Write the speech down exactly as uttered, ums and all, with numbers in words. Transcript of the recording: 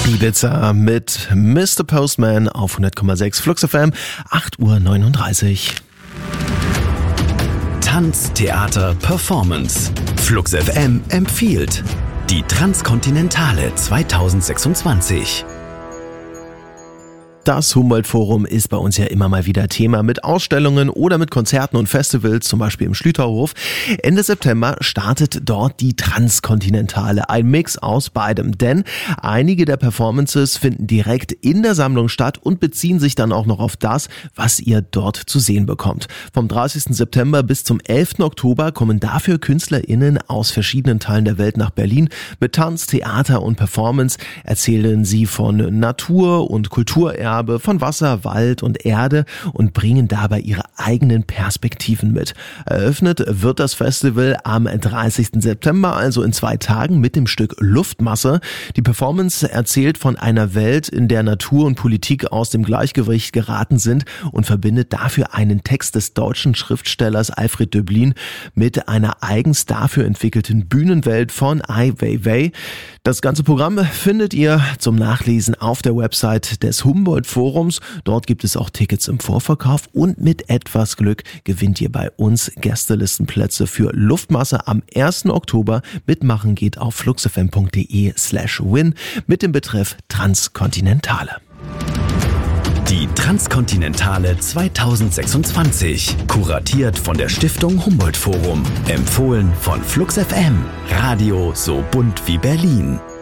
Ibiza mit Mister Postman auf hundert Komma sechs Flux F M, acht Uhr neununddreißig. Tanz, Theater, Performance. Flux F M empfiehlt die Transkontinentale zweitausendsechsundzwanzig. Das Humboldt-Forum ist bei uns ja immer mal wieder Thema mit Ausstellungen oder mit Konzerten und Festivals, zum Beispiel im Schlüterhof. Ende September startet dort die Transkontinentale, ein Mix aus beidem, denn einige der Performances finden direkt in der Sammlung statt und beziehen sich dann auch noch auf das, was ihr dort zu sehen bekommt. Vom dreißigsten September bis zum elften Oktober kommen dafür KünstlerInnen aus verschiedenen Teilen der Welt nach Berlin. Mit Tanz, Theater und Performance erzählen sie von Natur und Kulturerbe, von Wasser, Wald und Erde und bringen dabei ihre eigenen Perspektiven mit. Eröffnet wird das Festival am dreißigsten September, also in zwei Tagen, mit dem Stück Luftmasse. Die Performance erzählt von einer Welt, in der Natur und Politik aus dem Gleichgewicht geraten sind und verbindet dafür einen Text des deutschen Schriftstellers Alfred Döblin mit einer eigens dafür entwickelten Bühnenwelt von Ai Weiwei. Das ganze Programm findet ihr zum Nachlesen auf der Website des Humboldt-Forums. Dort gibt es auch Tickets im Vorverkauf und mit etwas Glück gewinnt ihr bei uns Gästelistenplätze für Luftmasse am ersten Oktober. Mitmachen geht auf fluxfm.de slash win mit dem Betreff Transkontinentale. Die Transkontinentale zweitausendsechsundzwanzig, kuratiert von der Stiftung Humboldt Forum, empfohlen von Flux F M, Radio so bunt wie Berlin.